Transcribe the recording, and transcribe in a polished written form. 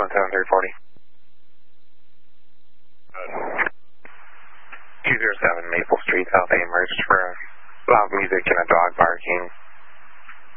217-340. 207 Maple Street, South Amherst for loud music and a dog barking.